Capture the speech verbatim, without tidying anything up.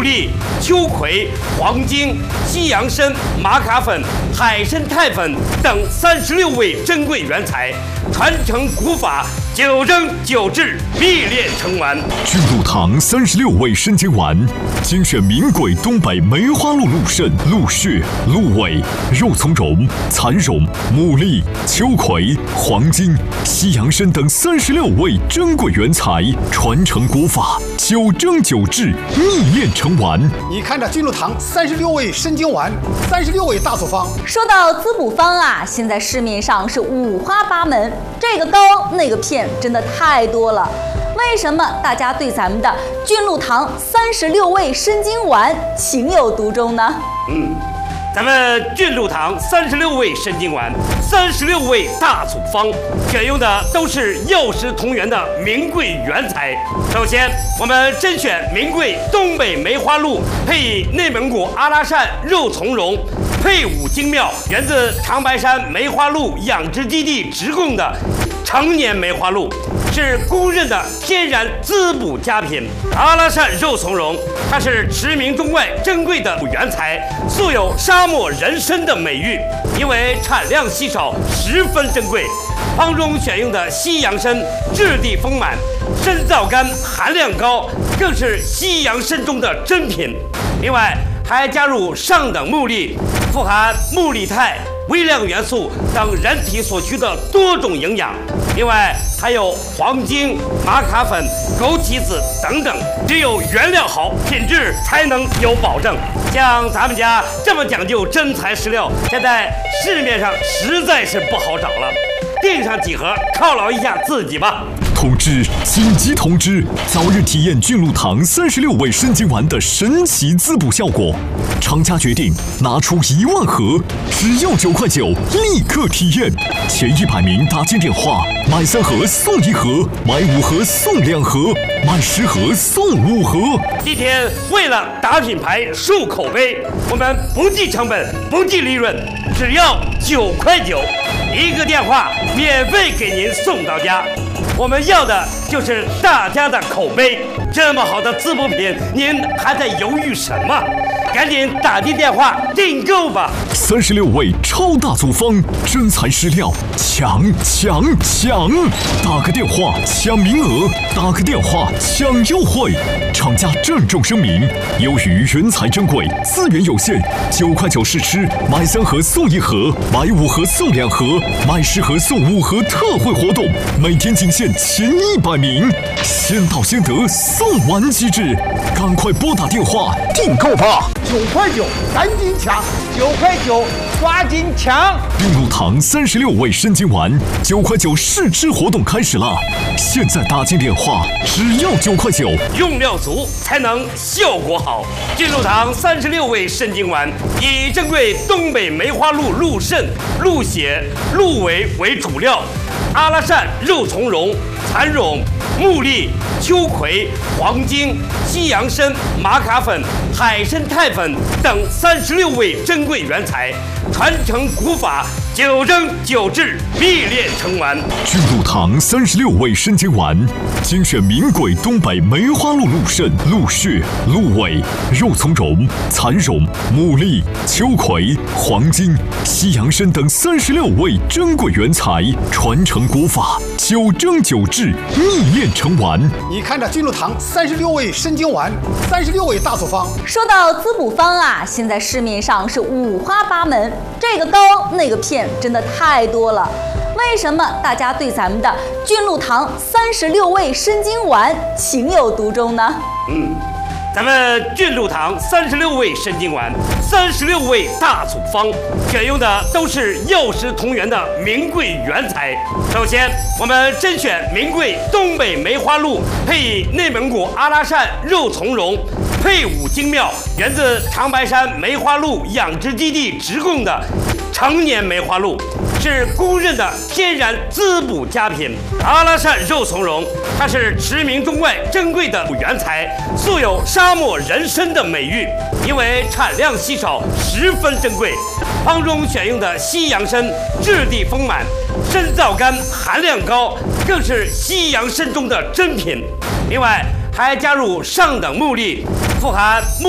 木栗、秋葵、黄精、西洋参、玛卡粉、海参肽粉等三十六味珍贵原材，传承古法，九蒸九制，秘炼成丸。 菌露堂三十六味生煎丸，精选名贵东北梅花鹿鹿肾、鹿血、鹿尾、肉苁蓉、蚕蓉、牡蛎、秋葵、黄精、西洋参等三十六味珍贵原材，传承古法，九蒸九制，秘炼成丸。 你看这菌露堂三十六味生煎丸，三十六味大组方。 说到滋补方啊，现在市面上是五花八门，这个膏那个片真的太多了。为什么大家对咱们的菌露堂三十六味生煎丸情有独钟呢？ 嗯，咱们菌露堂三十六味生煎丸，三十六味大组方，选用的都是药食同源的名贵原材。首先，我们甄选名贵东北梅花鹿，配以内蒙古阿拉善肉苁蓉，配伍精妙，源自长白山梅花鹿养殖基地直供的成年梅花鹿，是公认的天然滋补佳品。阿拉善肉苁蓉，它是驰名中外珍贵的原材，素有沙漠人参的美誉，因为产量稀少，十分珍贵。方中选用的西洋参质地丰满，参皂苷含量高，更是西洋参中的珍品。另外还加入上等木栗，富含木栗肽、微量元素等人体所需的多种营养。另外还有黄精、玛卡粉、枸杞子等等，只有原料好，品质才能有保证。像咱们家这么讲究真材实料，现在市面上实在是不好找了。订上几盒犒劳一下自己吧。 通知！紧急通知！早日体验菌露堂三十六味生煎丸的神奇滋补效果。厂家决定拿出一万盒，只要九块九，立刻体验。前一百名打进电话，买三盒送一盒，买五盒送两盒，买十盒送五盒。 今天为了打品牌、树口碑，我们不计成本、不计利润，只要九块九，一个电话免费给您送到家。我们要的就是大家的口碑。这么好的滋补品，您还在犹豫什么？赶紧打进电话订购吧！ 三十六味超大组方，真材实料，抢抢抢！打个电话抢名额，打个电话抢优惠。厂家郑重声明：由于原材珍贵，资源有限，九块九试吃，买三盒送一盒，买五盒送两盒，买十盒送五盒特惠活动，每天仅限前一百名，先到先得，送完即止，赶快拨打电话订购吧！ 九块九，赶紧抢！ 九块九，抓紧抢！ 菌露堂三十六味生煎丸，九块九试吃活动开始了！现在打进电话，只要九块九， 用料足才能效果好。菌露堂三十六味生煎丸以珍贵东北梅花鹿鹿肾、鹿血、鹿尾为主料，阿拉善肉苁蓉、蚕蓉、木栗、秋葵、黄精、西洋参、玛卡粉、海参肽粉等三十六味珍贵原材，传承古法，九蒸九制，秘炼成丸。 菌露堂三十六味生煎丸，精选名贵东北梅花鹿鹿肾、鹿血、鹿尾、肉苁蓉、蚕蓉、牡蛎、秋葵、黄精、西洋参等三十六味珍贵原材，传承古法，九蒸九制，秘炼成丸。 你看这菌露堂三十六味生煎丸，三十六味大组方。 说到滋补方啊，现在市面上是五花八门，这个膏那个片真的太多了。为什么大家对咱们的菌露堂三十六味生煎丸情有独钟呢？ 嗯，咱们菌露堂三十六味生煎丸，三十六味大组方，选用的都是药食同源的名贵原材。首先，我们甄选名贵东北梅花鹿，配以内蒙古阿拉善肉苁蓉，配伍精妙，源自长白山梅花鹿养殖基地直供的成年梅花鹿，是公认的天然滋补佳品。阿拉善肉苁蓉，它是驰名中外珍贵的原材，素有沙漠人参的美誉，因为产量稀少，十分珍贵。方中选用的西洋参质地丰满，参皂苷含量高，更是西洋参中的珍品。另外还加入上等木栗，富含木